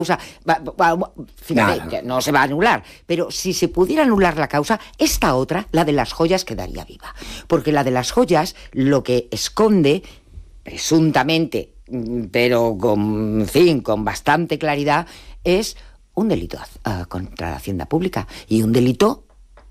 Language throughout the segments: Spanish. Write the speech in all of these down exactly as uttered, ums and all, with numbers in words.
causa, fíjate, que no se va a anular, pero si se pudiera anular la causa, esta otra, la de las joyas, quedaría viva. Porque la de las joyas lo que esconde, presuntamente, pero con, en fin, con bastante claridad, es un delito uh, contra la hacienda pública y un delito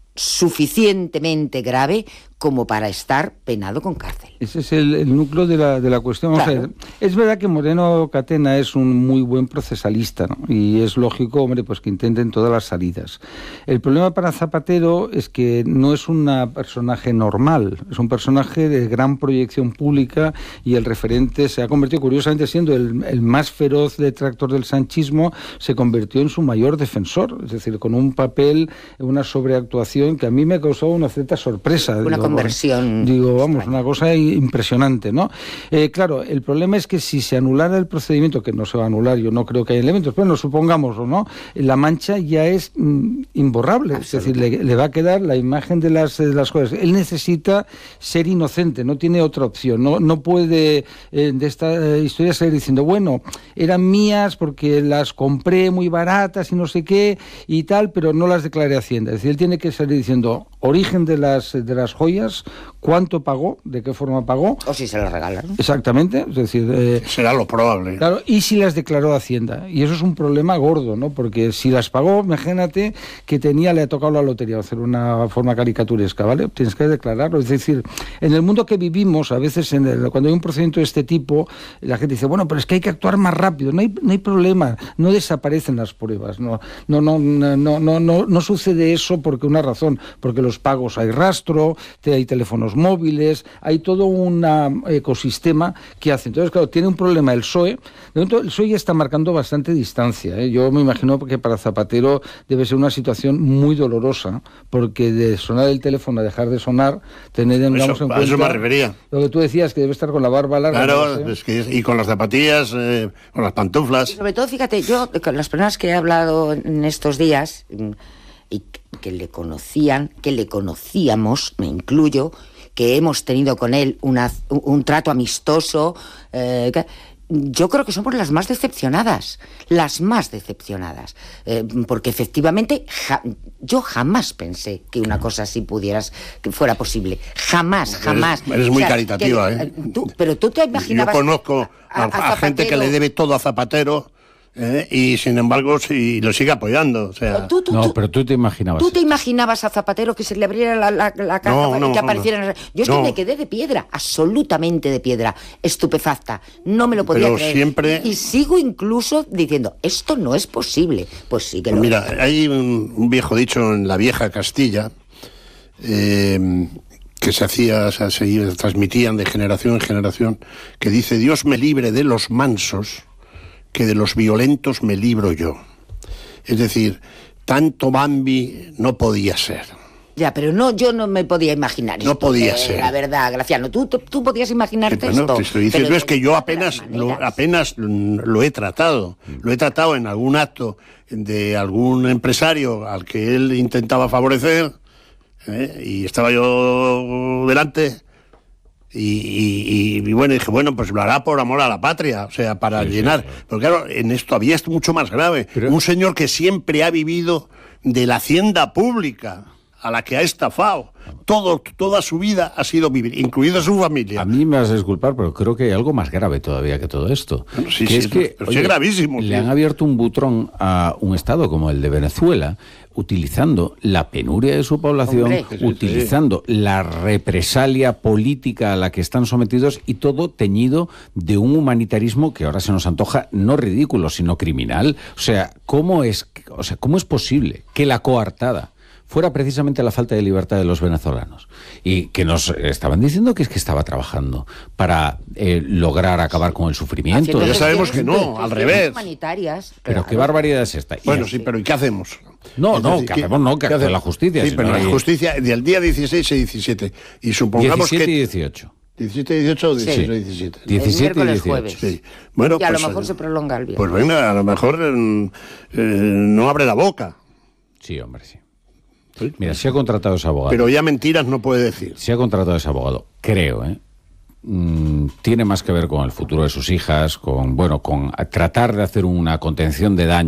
suficientemente grave como para estar penado con cárcel. Ese es el, el núcleo de la, de la cuestión. Claro. O sea, es verdad que Moreno Catena es un muy buen procesalista, ¿no? Y es lógico, hombre, pues que intenten todas las salidas. El problema para Zapatero es que no es un personaje normal, es un personaje de gran proyección pública y el referente se ha convertido, curiosamente, siendo el, el más feroz detractor del sanchismo, se convirtió en su mayor defensor, es decir, con un papel, una sobreactuación que a mí me ha causado una cierta sorpresa. Una digo, conversión. Digo, vamos, una cosa impresionante, ¿no? Eh, claro, el problema es que si se anulara el procedimiento, que no se va a anular, yo no creo que haya elementos, pero no supongamos o no, la mancha ya es mm, imborrable, es decir, le, le va a quedar la imagen de las, de las cosas. Él necesita ser inocente, no tiene otra opción, no, no puede eh, de esta eh, historia seguir diciendo, bueno, eran mías porque las compré muy baratas y no sé qué y tal, pero no las declaré a Hacienda. Es decir, él tiene que salir diciendo origen de las, de las joyas, cuánto pagó, de qué forma pagó. O si se las regalaron. Exactamente, es decir... Eh, será lo probable. Claro, y si las declaró a Hacienda. Y eso es un problema gordo, ¿no? Porque si las pagó, imagínate que tenía, le ha tocado la lotería, hacer una forma caricaturesca, ¿vale? Tienes que declararlo. Es decir, en el mundo que vivimos, a veces en el, cuando hay un procedimiento de este tipo, la gente dice, bueno, pero es que hay que actuar más rápido. No hay, no hay problema, no desaparecen las pruebas. No, no, no, no, no, no, no, no sucede eso porque una razón, porque los pagos hay rastro, hay teléfonos móviles, hay todo un ecosistema que hace. Entonces, claro, tiene un problema el P S O E. De momento, el P S O E ya está marcando bastante distancia, ¿eh? Yo me imagino que para Zapatero debe ser una situación muy dolorosa, porque de sonar el teléfono a dejar de sonar, tener en, eso, en cuenta... A eso me refería. Lo que tú decías, que debe estar con la barba larga. Claro, ¿no? es que, y con las zapatillas, eh, con las pantuflas. Y sobre todo, fíjate, yo, con las personas que he hablado en estos días, y que le conocían, que le conocíamos, me incluyo, que hemos tenido con él una, un trato amistoso, eh, que, yo creo que somos las más decepcionadas, las más decepcionadas, eh, porque efectivamente ja, yo jamás pensé que una cosa así pudieras, que fuera posible, jamás, jamás. Eres, eres muy o sea, caritativa, que, ¿eh? Tú, pero tú te imaginabas... Yo conozco a, a, a, a gente que le debe todo a Zapatero... ¿Eh? Y sin embargo si lo sigue apoyando, o sea... Tú, tú, no, pero tú te imaginabas... ¿Tú te imaginabas a Zapatero que se le abriera la, la, la caja no, no, y que apareciera... No, Yo es no. que me quedé de piedra, absolutamente de piedra, estupefacta, no me lo podía pero creer. Siempre... Y, y sigo incluso diciendo, esto no es posible. Pues sí que lo Mira, es. hay un, un viejo dicho en la vieja Castilla, eh, que se hacía, o sea, se transmitían de generación en generación, que dice, Dios me libre de los mansos, que de los violentos me libro yo. Es decir, tanto Bambi no podía ser. Ya, pero no, yo no me podía imaginar no esto. podía eh, ser. La verdad, Graciano, tú, tú, tú podías imaginarte sí, esto. No, te estoy diciendo pero es que yo apenas lo, apenas lo he tratado. Lo he tratado en algún acto de algún empresario al que él intentaba favorecer, ¿eh? Y estaba yo delante... Y, y, y bueno, dije, bueno, pues lo hará por amor a la patria, o sea, para sí, llenar. Sí, sí. Pero claro, en esto había esto mucho más grave. Pero... Un señor que siempre ha vivido de la hacienda pública, a la que ha estafado. Todo, toda su vida ha sido vivir, incluida su familia. A mí me vas a disculpar, pero creo que hay algo más grave todavía que todo esto. Bueno, sí, que sí, es que, pero oye, sí es gravísimo. Le sí. han abierto un butrón a un estado como el de Venezuela, utilizando la penuria de su población, Hombre, utilizando sí. la represalia política a la que están sometidos y todo teñido de un humanitarismo que ahora se nos antoja no ridículo, sino criminal. O sea, ¿cómo es, o sea, ¿cómo es posible que la coartada fuera precisamente la falta de libertad de los venezolanos? Y que nos estaban diciendo que es que estaba trabajando para eh, lograr acabar con el sufrimiento. Pero ya sabemos que no, al revés. Humanitarias, pero claro. qué barbaridad es esta. Bueno, y sí, pero ¿y qué hacemos? No, es no, decir, que hacemos no, que actúe la justicia. Sí, si pero no la hay... justicia del día dieciséis y diecisiete. Y supongamos diecisiete que... y dieciocho. diecisiete y dieciocho o dieciséis sí. y diecisiete. diecisiete y dieciocho. Sí. Bueno, y a pues, lo mejor se prolonga el viernes. Pues venga, a lo mejor eh, no abre la boca. Sí, hombre, sí. Mira, si ha contratado ese abogado. Pero ya mentiras no puede decir. Si ha contratado ese abogado, creo, ¿eh? Mm, tiene más que ver con el futuro de sus hijas, con, bueno, con tratar de hacer una contención de daño.